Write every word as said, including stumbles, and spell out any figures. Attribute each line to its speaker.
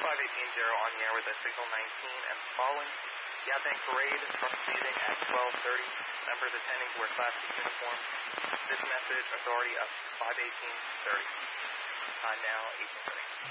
Speaker 1: five eighteen zero on the air with a signal nineteen and following. Yaphank Parade proceeding at twelve thirty. Members attending to wear Class C uniforms. This message, authority of five eighteen thirty. Time now, eighteen thirty.